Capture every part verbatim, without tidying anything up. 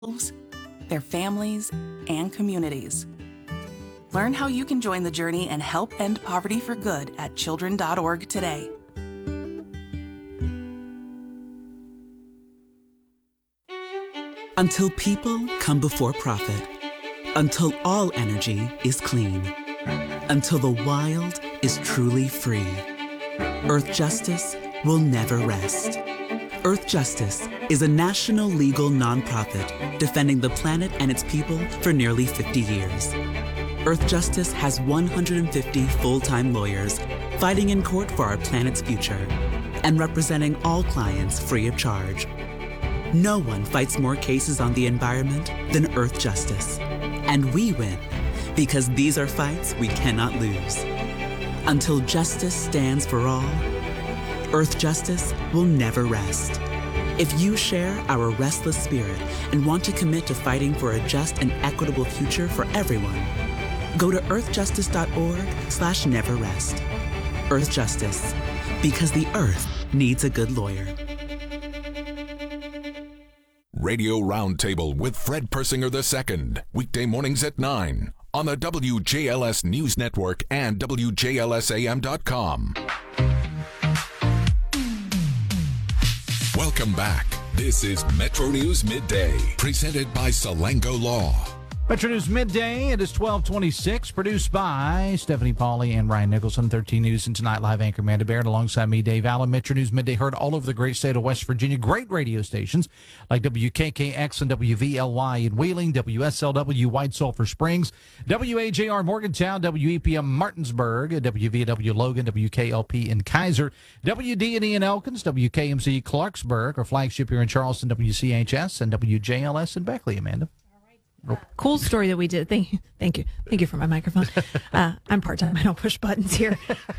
their families, and communities. Learn how you can join the journey and help end poverty for good at children dot org today. Until people come before profit. Until all energy is clean. Until the wild is truly free. Earth Justice will never rest. Earth Justice is a national legal nonprofit defending the planet and its people for nearly fifty years. Earth Justice has one hundred fifty full-time lawyers fighting in court for our planet's future and representing all clients free of charge. No one fights more cases on the environment than Earth Justice. And we win because these are fights we cannot lose. Until justice stands for all, Earth Justice will never rest. If you share our restless spirit and want to commit to fighting for a just and equitable future for everyone, go to earth justice dot org slash never rest. Earth Justice, because the Earth needs a good lawyer. Radio Roundtable with Fred Persinger the Second, weekday mornings at nine on the W J L S News Network and W J L S A M dot com. Welcome back. This is Metro News Midday, presented by Salango Law. Metro News Midday, it is twelve twenty-six, produced by Stephanie Pauly and Ryan Nicholson. thirteen News and Tonight Live anchor Amanda Baird alongside me, Dave Allen. Metro News Midday heard all over the great state of West Virginia. Great radio stations like W K K X and W V L Y in Wheeling, W S L W White Sulphur Springs, W A J R Morgantown, W E P M Martinsburg, W V W Logan, W K L P in Kaiser, W D and E in Elkins, W K M C Clarksburg, our flagship here in Charleston, W C H S, and W J L S in Beckley, Amanda. Uh, cool story that we did. Thank you. Thank you. Thank you for my microphone. Uh, I'm part-time. I don't push buttons here.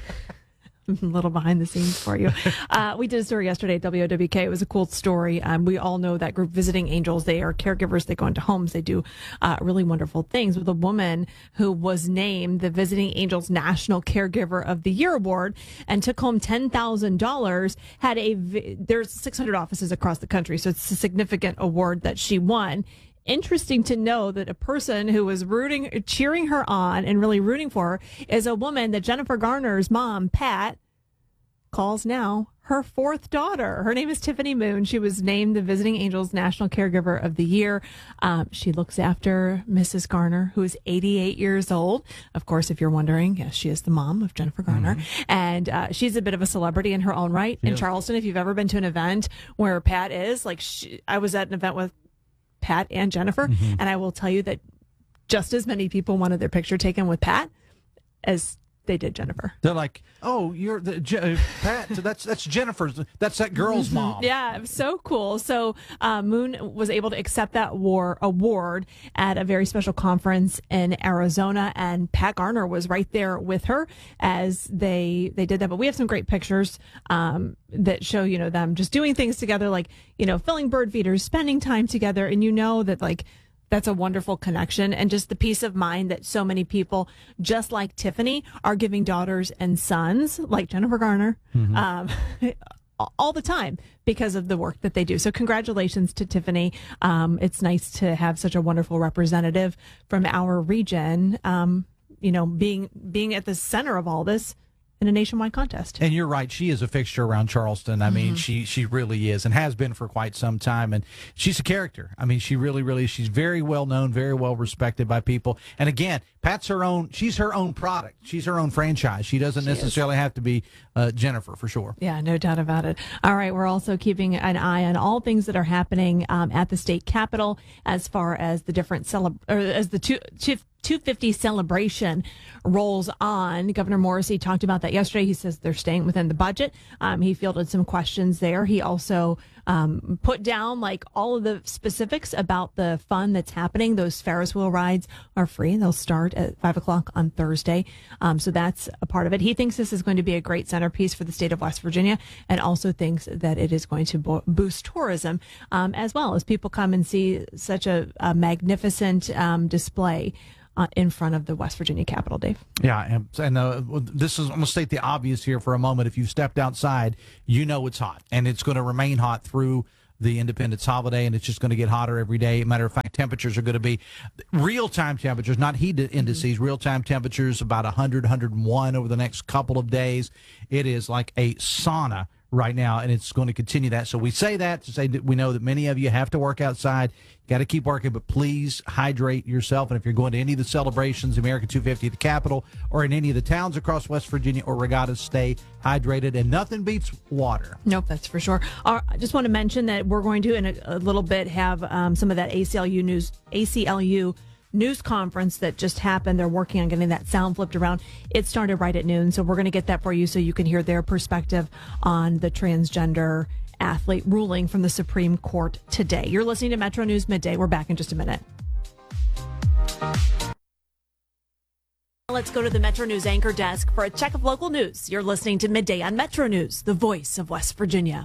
I'm a little behind the scenes for you. Uh, we did a story yesterday at W O W K. It was a cool story. Um, we all know that group Visiting Angels. They are caregivers. They go into homes. They do uh, really wonderful things with a woman who was named the Visiting Angels National Caregiver of the Year Award and took home ten thousand dollars. Had a, there's six hundred offices across the country, so it's a significant award that she won. Interesting to know that a person who was rooting, cheering her on and really rooting for her is a woman that Jennifer Garner's mom, Pat, calls now her fourth daughter. Her name is Tiffany Moon. She was named the Visiting Angels National Caregiver of the Year. Um, she looks after Missus Garner, who is eighty-eight years old. Of course, if you're wondering, yes, she is the mom of Jennifer Garner. Mm-hmm. And uh, she's a bit of a celebrity in her own right. Yes. In Charleston, if you've ever been to an event where Pat is, like she, I was at an event with Pat and Jennifer, mm-hmm. and I will tell you that just as many people wanted their picture taken with Pat as they did Jennifer. They're like, oh, you're the uh, Pat. That's that's Jennifer's. That's that girl's mom. Yeah, it was so cool. So uh, Moon was able to accept that war award at a very special conference in Arizona, and Pat Garner was right there with her as they they did that. But we have some great pictures um, that show you know them just doing things together, like you know filling bird feeders, spending time together, and you know that like. That's a wonderful connection and just the peace of mind that so many people, just like Tiffany, are giving daughters and sons, like Jennifer Garner, mm-hmm. um, all the time because of the work that they do. So congratulations to Tiffany. Um, it's nice to have such a wonderful representative from our region, um, you know, being being at the center of all this in a nationwide contest. And you're right. She is a fixture around Charleston. I mm-hmm. mean, she she really is and has been for quite some time. And she's a character. I mean, she really, really, she's very well known, very well respected by people. And again, Pat's her own, she's her own product. She's her own franchise. She doesn't she necessarily is. have to be uh, Jennifer, for sure. Yeah, no doubt about it. All right, we're also keeping an eye on all things that are happening um, at the state capitol as far as the different, celeb- or as the two, two two fifty celebration rolls on. Governor Morrisey talked about that yesterday. He says they're staying within the budget. Um, he fielded some questions there. He also um, put down like all of the specifics about the fun that's happening. Those Ferris wheel rides are free. They'll start at five o'clock on Thursday. Um, so that's a part of it. He thinks this is going to be a great centerpiece for the state of West Virginia and also thinks that it is going to bo- boost tourism um, as well as people come and see such a, a magnificent um, display Uh, in front of the West Virginia Capitol, Dave. Yeah, and, and uh, this is, I'm going to state the obvious here for a moment. If you've stepped outside, you know it's hot, and it's going to remain hot through the Independence holiday, and it's just going to get hotter every day. Matter of fact, temperatures are going to be real-time temperatures, not heat indices, mm-hmm. real-time temperatures about one hundred, one hundred one over the next couple of days. It is like a sauna right now, and it's going to continue that. So we say that to say that we know that many of you have to work outside. You got to keep working, but please hydrate yourself. And if you're going to any of the celebrations, America two fifty at the Capitol, or in any of the towns across West Virginia or Regatta, stay hydrated. And nothing beats water. Nope, that's for sure. Uh, I just want to mention that we're going to, in a, a little bit, have um, some of that A C L U news, A C L U news conference that just happened. They're working on getting that sound flipped around. It started right at noon, so we're going to get that for you so you can hear their perspective on the transgender athlete ruling from the Supreme Court today. You're listening to Metro News Midday. We're back in just a minute. Let's go to the Metro News anchor desk for a check of local news. You're listening to Midday on Metro News, the voice of West Virginia.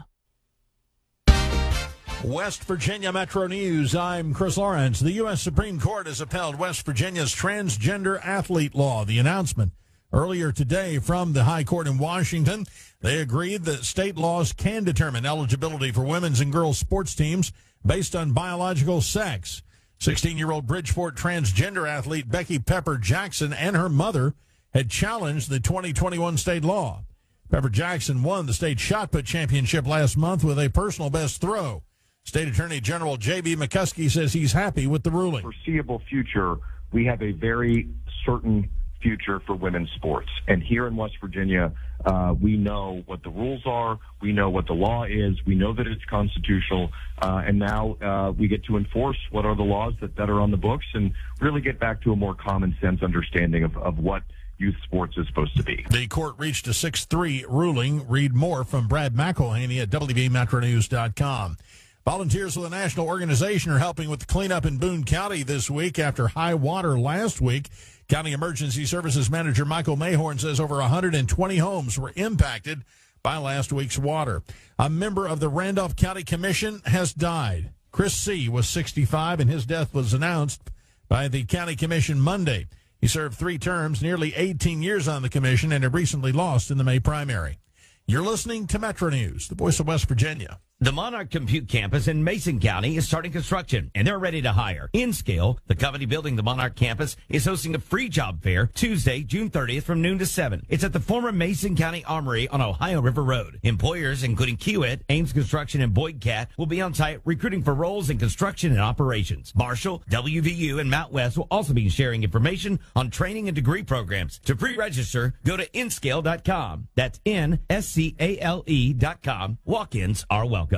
West Virginia Metro News. I'm Chris Lawrence. The U S Supreme Court has upheld West Virginia's transgender athlete law. The announcement earlier today from the High Court in Washington. They agreed that state laws can determine eligibility for women's and girls' sports teams based on biological sex. sixteen-year-old Bridgeport transgender athlete Becky Pepper Jackson and her mother had challenged the twenty twenty-one state law. Pepper Jackson won the state shot put championship last month with a personal best throw. State Attorney General J B McCuskey says he's happy with the ruling. Foreseeable future, we have a very certain future for women's sports. And here in West Virginia, uh, we know what the rules are. We know what the law is. We know that it's constitutional. Uh, and now uh, we get to enforce what are the laws that, that are on the books and really get back to a more common sense understanding of, of what youth sports is supposed to be. The court reached a six three ruling. Read more from Brad McElhaney at W V Metro News dot com. Volunteers with a national organization are helping with the cleanup in Boone County this week after high water last week. County Emergency Services Manager Michael Mayhorn says over one hundred twenty homes were impacted by last week's water. A member of the Randolph County Commission has died. Chris C. was sixty-five, and his death was announced by the County Commission Monday. He served three terms, nearly eighteen years on the commission, and had recently lost in the May primary. You're listening to Metro News, the voice of West Virginia. The Monarch Compute campus in Mason County is starting construction, and they're ready to hire. InScale, the company building the Monarch campus, is hosting a free job fair Tuesday, June thirtieth from noon to seven. It's at the former Mason County Armory on Ohio River Road. Employers, including Kiewit, Ames Construction, and Boyd Cat, will be on site recruiting for roles in construction and operations. Marshall, W V U, and Mount West will also be sharing information on training and degree programs. To pre-register, go to inscale dot com. That's N S C A L E dot com. Walk-ins are welcome.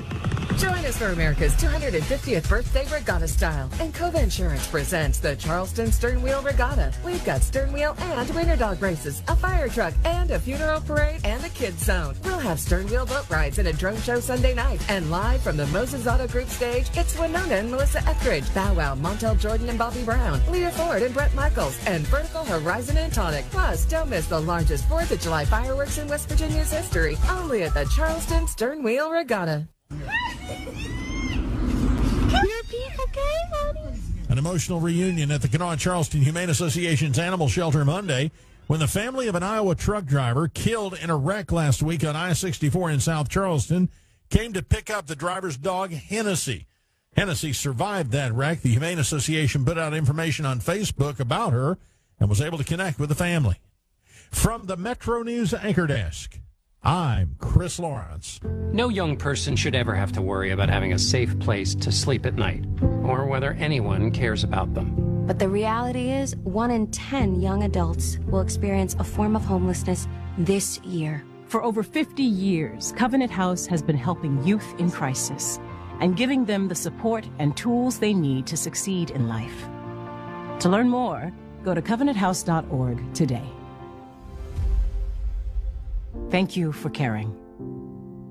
Join us for America's two hundred fiftieth birthday regatta style. And Cova Insurance presents the Charleston Stern Wheel Regatta. We've got stern wheel and winter dog races, a fire truck, and a funeral parade, and a kids zone. We'll have stern wheel boat rides and a drone show Sunday night. And live from the Moses Auto Group stage, it's Winona and Melissa Etheridge, Bow Wow, Montel Jordan and Bobby Brown, Leah Ford and Brett Michaels, and Vertical Horizon and Tonic. Plus, don't miss the largest fourth of July fireworks in West Virginia's history. Only at the Charleston Stern Wheel Regatta. An emotional reunion at the Kanawha Charleston Humane Association's Animal Shelter Monday when the family of an Iowa truck driver killed in a wreck last week on I sixty-four in South Charleston came to pick up the driver's dog, Hennessy. Hennessy survived that wreck. The Humane Association put out information on Facebook about her and was able to connect with the family. From the Metro News Anchor Desk, I'm Chris Lawrence. No young person should ever have to worry about having a safe place to sleep at night, or whether anyone cares about them. But the reality is, one in ten young adults will experience a form of homelessness this year. For over fifty years, Covenant House has been helping youth in crisis and giving them the support and tools they need to succeed in life. To learn more, go to covenant house dot org today. Thank you for caring.